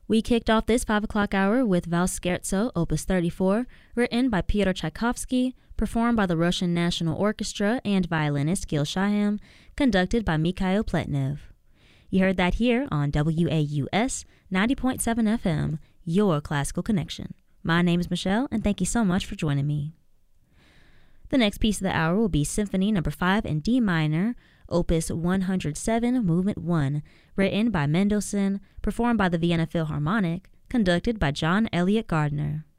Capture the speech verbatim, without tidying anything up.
We kicked off this five o'clock hour with Valscherzo, Opus thirty-four, written by Pyotr Tchaikovsky, performed by the Russian National Orchestra and violinist Gil Shaham, conducted by Mikhail Pletnev. You heard that here on W A U S ninety point seven F M, your classical connection. My name is Michelle, and thank you so much for joining me. The next piece of the hour will be Symphony Number five in D minor, Opus one hundred seven, Movement one, written by Mendelssohn, performed by the Vienna Philharmonic, conducted by John Elliott Gardner.